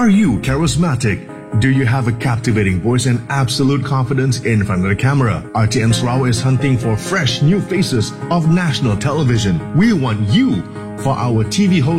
Are you charismatic? Do you have a captivating voice and absolute confidence in front of the camera? RTM Sarawak is hunting for fresh new faces of national television. We want you for our TV host